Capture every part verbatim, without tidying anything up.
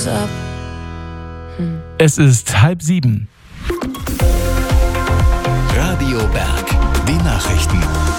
Es ist halb sieben. Radio Berg, die Nachrichten.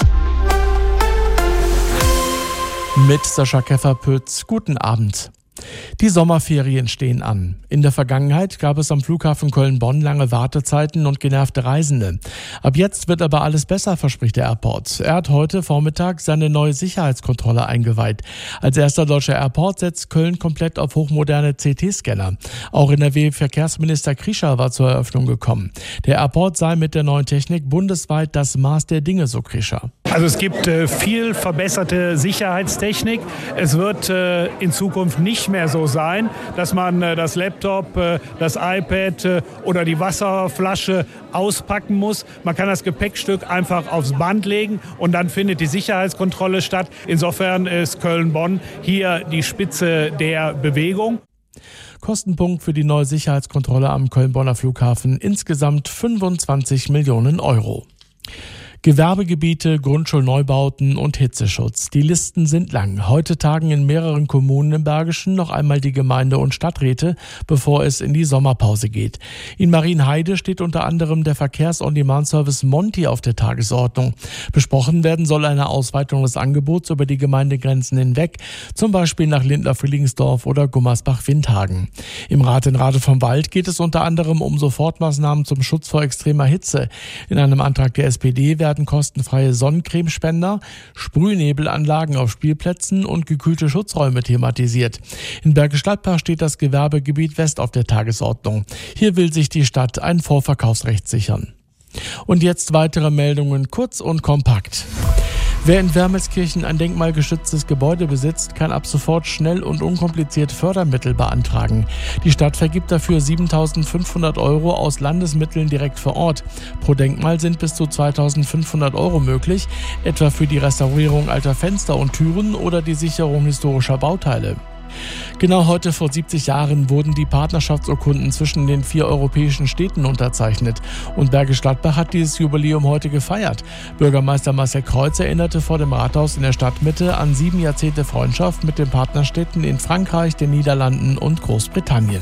Mit Sascha Kefferpütz, guten Abend. Die Sommerferien stehen an. In der Vergangenheit gab es am Flughafen Köln-Bonn lange Wartezeiten und genervte Reisende. Ab jetzt wird aber alles besser, verspricht der Airport. Er hat heute Vormittag seine neue Sicherheitskontrolle eingeweiht. Als erster deutscher Airport setzt Köln komplett auf hochmoderne C T-Scanner. Auch N R W-Verkehrsminister Krischer war zur Eröffnung gekommen. Der Airport sei mit der neuen Technik bundesweit das Maß der Dinge, so Krischer. Also es gibt äh, viel verbesserte Sicherheitstechnik. Es wird äh, in Zukunft nicht mehr so sein, dass man äh, das Laptop, äh, das iPad äh, oder die Wasserflasche auspacken muss. Man kann das Gepäckstück einfach aufs Band legen und dann findet die Sicherheitskontrolle statt. Insofern ist Köln-Bonn hier die Spitze der Bewegung. Kostenpunkt für die neue Sicherheitskontrolle am Köln-Bonner Flughafen insgesamt fünfundzwanzig Millionen Euro. Gewerbegebiete, Grundschulneubauten und Hitzeschutz. Die Listen sind lang. Heute tagen in mehreren Kommunen im Bergischen noch einmal die Gemeinde- und Stadträte, bevor es in die Sommerpause geht. In Marienheide steht unter anderem der Verkehrs-on-Demand-Service Monti auf der Tagesordnung. Besprochen werden soll eine Ausweitung des Angebots über die Gemeindegrenzen hinweg, zum Beispiel nach Lindlar-Friedlingsdorf oder Gummersbach-Windhagen. Im Rat in Rade vom Wald geht es unter anderem um Sofortmaßnahmen zum Schutz vor extremer Hitze. In einem Antrag der S P D werden kostenfreie Sonnencremespender, Sprühnebelanlagen auf Spielplätzen und gekühlte Schutzräume thematisiert. In Bergisch Gladbach steht das Gewerbegebiet West auf der Tagesordnung. Hier will sich die Stadt ein Vorverkaufsrecht sichern. Und jetzt weitere Meldungen kurz und kompakt. Wer in Wermelskirchen ein denkmalgeschütztes Gebäude besitzt, kann ab sofort schnell und unkompliziert Fördermittel beantragen. Die Stadt vergibt dafür siebentausendfünfhundert Euro aus Landesmitteln direkt vor Ort. Pro Denkmal sind bis zu zweitausendfünfhundert Euro möglich, etwa für die Restaurierung alter Fenster und Türen oder die Sicherung historischer Bauteile. Genau heute vor siebzig Jahren wurden die Partnerschaftsurkunden zwischen den vier europäischen Städten unterzeichnet. Und Bergisch Gladbach hat dieses Jubiläum heute gefeiert. Bürgermeister Marcel Kreuz erinnerte vor dem Rathaus in der Stadtmitte an sieben Jahrzehnte Freundschaft mit den Partnerstädten in Frankreich, den Niederlanden und Großbritannien.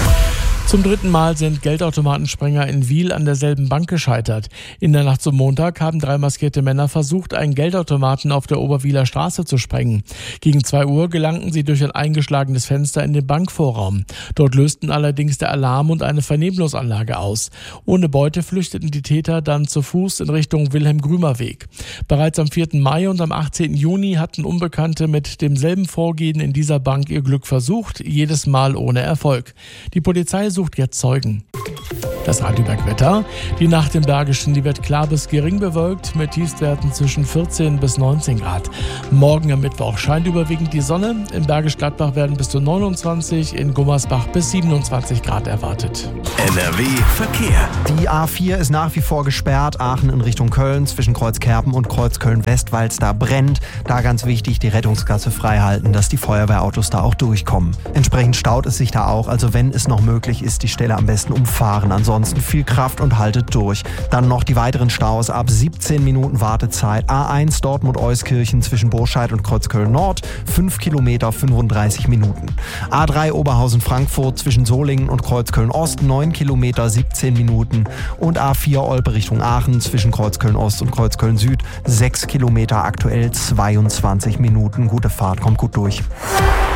Zum dritten Mal sind Geldautomatensprenger in Wil an derselben Bank gescheitert. In der Nacht zum Montag haben drei maskierte Männer versucht, einen Geldautomaten auf der Oberwiler Straße zu sprengen. Gegen zwei Uhr gelangten sie durch ein eingeschlagenes Fenster in den Bankvorraum. Dort lösten allerdings der Alarm und eine Vernehmungsanlage aus. Ohne Beute flüchteten die Täter dann zu Fuß in Richtung Wilhelm-Grümer-Weg. Bereits am vierten Mai und am achtzehnten Juni hatten Unbekannte mit demselben Vorgehen in dieser Bank ihr Glück versucht, jedes Mal ohne Erfolg. Die Polizei sucht jetzt Zeugen. Das Radioberg-Wetter. Die Nacht im Bergischen, die wird klar bis gering bewölkt mit Tiefstwerten zwischen vierzehn bis neunzehn Grad. Morgen am Mittwoch scheint überwiegend die Sonne. Im Bergisch Gladbach werden bis zu neunundzwanzig, in Gummersbach bis siebenundzwanzig Grad erwartet. N R W Verkehr. Die A vier ist nach wie vor gesperrt. Aachen in Richtung Köln zwischen Kreuzkerpen und Kreuzköln-West, weil es da brennt. Da ganz wichtig, die Rettungsgasse frei halten, dass die Feuerwehrautos da auch durchkommen. Entsprechend staut es sich da auch. Also wenn es noch möglich ist, die Stelle am besten umfahren. Ansonsten viel Kraft und haltet durch. Dann noch die weiteren Staus ab siebzehn Minuten Wartezeit. A eins Dortmund-Euskirchen zwischen Burscheid und Kreuzköln-Nord, fünf Kilometer, fünfunddreißig Minuten. A drei Oberhausen-Frankfurt zwischen Solingen und Kreuzköln-Ost, neun Kilometer, siebzehn Minuten. Und A vier Olpe Richtung Aachen zwischen Kreuzköln-Ost und Kreuzköln-Süd, sechs Kilometer, aktuell zweiundzwanzig Minuten. Gute Fahrt, kommt gut durch.